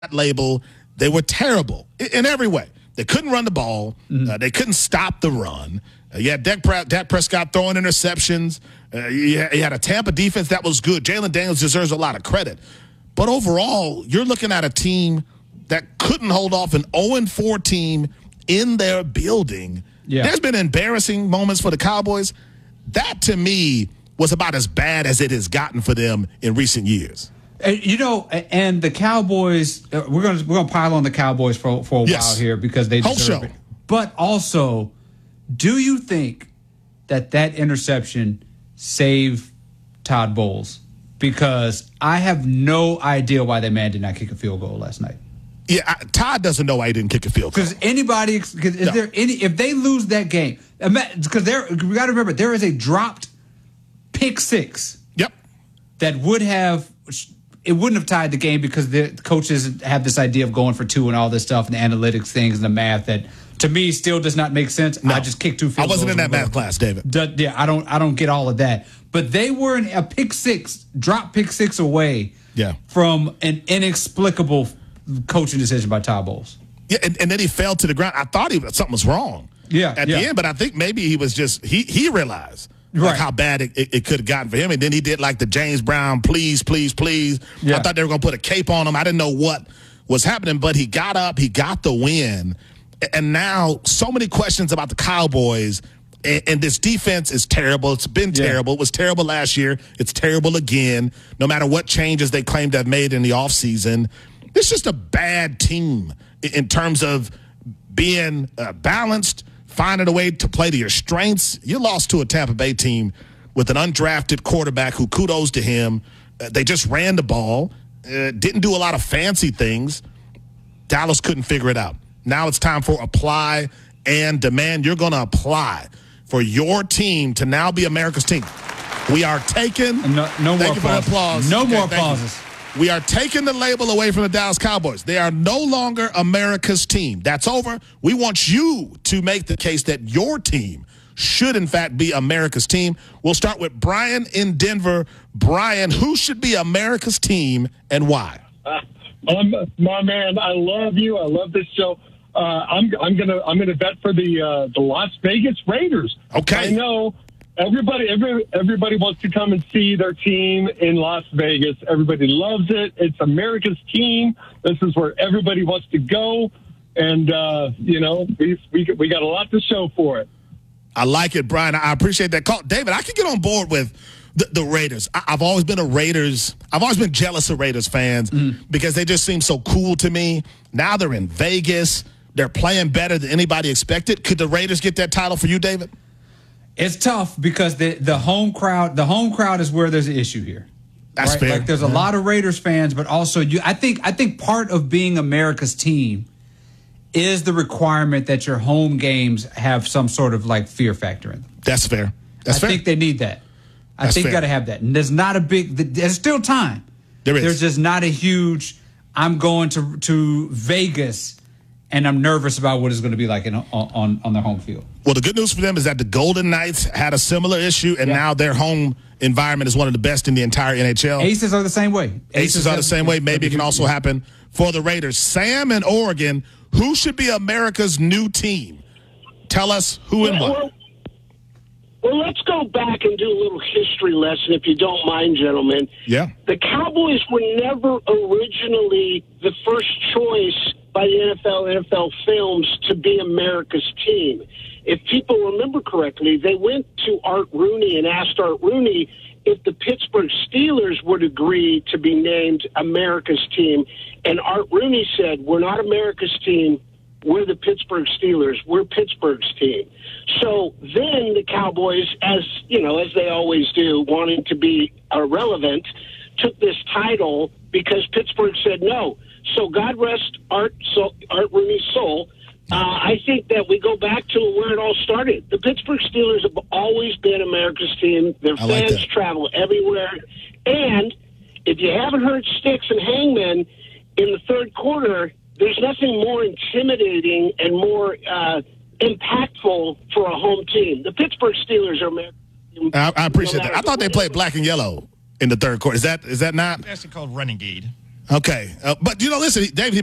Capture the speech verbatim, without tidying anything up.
label, they were terrible in, in every way. They couldn't run the ball. Mm-hmm. Uh, they couldn't stop the run. Uh, you had Dak, Pre- Dak Prescott throwing interceptions. Uh, you, had, you had a Tampa defense that was good. Jalen Daniels deserves a lot of credit. But overall, you're looking at a team that couldn't hold off an oh and four team in their building. Yeah. There's been embarrassing moments for the Cowboys. That, to me, was about as bad as it has gotten for them in recent years. You know, and the Cowboys, we're going to we're going to pile on the Cowboys for, for a yes. while here because they deserve it. But also, do you think that that interception saved Todd Bowles? Because I have no idea why that man did not kick a field goal last night. Yeah, I, Todd doesn't know why he didn't kick a field goal. Because anybody, cause is no. there any? If they lose that game, because there, we got to remember there is a dropped pick six. Yep. That would have. It wouldn't have tied the game because the coaches have this idea of going for two and all this stuff and the analytics things and the math that to me still does not make sense. No. I just kicked two field goals. I wasn't in that math class, David. D- yeah, I don't I don't get all of that. But they were in a pick six, drop pick six away yeah. from an inexplicable coaching decision by Todd Bowles. Yeah, and, and then he fell to the ground. I thought he something was wrong yeah, at yeah. the end, but I think maybe he was just he he realized Like right. how bad it, it, it could have gotten for him. And then he did like the James Brown, please, please, please. Yeah. I thought they were going to put a cape on him. I didn't know what was happening, but he got up, he got the win. And now so many questions about the Cowboys, and, and this defense is terrible. It's been terrible. Yeah. It was terrible last year. It's terrible again, no matter what changes they claim to have made in the offseason. It's just a bad team in terms of being uh, balanced, finding a way to play to your strengths. You lost to a Tampa Bay team with an undrafted quarterback who, kudos to him, uh, they just ran the ball, uh, didn't do a lot of fancy things. Dallas couldn't figure it out. Now it's time for apply and demand. You're going to apply for your team to now be America's team. We are taking. No, no thank more you for the applause. No okay, more applauses. We are taking the label away from the Dallas Cowboys. They are no longer America's team. That's over. We want you to make the case that your team should, in fact, be America's team. We'll start with Brian in Denver. Brian, who should be America's team and why? Uh, um, my man, I love you. I love this show. Uh, I'm, I'm gonna I'm gonna bet for the uh, the Las Vegas Raiders. Okay. I know. Everybody, every, everybody wants to come and see their team in Las Vegas. Everybody loves it. It's America's team. This is where everybody wants to go, and uh, you know we, we we got a lot to show for it. I like it, Brian. I appreciate that call, David. I can get on board with the, the Raiders. I, I've always been a Raiders. I've always been jealous of Raiders fans mm. because they just seem so cool to me. Now they're in Vegas. They're playing better than anybody expected. Could the Raiders get that title for you, David? It's tough because the the home crowd the home crowd is where there's an issue here. That's right? fair. Like there's a yeah. lot of Raiders fans, but also you. I think I think part of being America's team is the requirement that your home games have some sort of like fear factor in them. That's fair. That's I fair. think they need that. I That's think fair. you got to have that. And there's not a big. There's still time. There is. There's just not a huge. I'm going to to Vegas. And I'm nervous about what it's going to be like in, on, on on their home field. Well, the good news for them is that the Golden Knights had a similar issue, and yeah. now their home environment is one of the best in the entire N H L. Aces are the same way. Aces, Aces are the same way. Maybe it can also happen for the Raiders. Sam in Oregon, who should be America's new team? Tell us who and what. Well, well, let's go back and do a little history lesson, if you don't mind, gentlemen. Yeah. The Cowboys were never originally the first choice by the N F L, N F L Films to be America's team. If people remember correctly, they went to Art Rooney and asked Art Rooney if the Pittsburgh Steelers would agree to be named America's team. And Art Rooney said, we're not America's team. We're the Pittsburgh Steelers. We're Pittsburgh's team. So then the Cowboys, as you know, as they always do, wanting to be irrelevant, took this title because Pittsburgh said no. So God rest Art, so, Art Rooney's soul. Uh, I think that we go back to where it all started. The Pittsburgh Steelers have always been America's team. Their I like fans that. travel everywhere. And if you haven't heard Sticks and Hangman in the third quarter, there's nothing more intimidating and more uh, impactful for a home team. The Pittsburgh Steelers are America's team. I, I appreciate no that. I thought they played black and yellow in the third quarter. Is that is that not? It's actually called Renegade. Okay, uh, but you know, listen, Dave.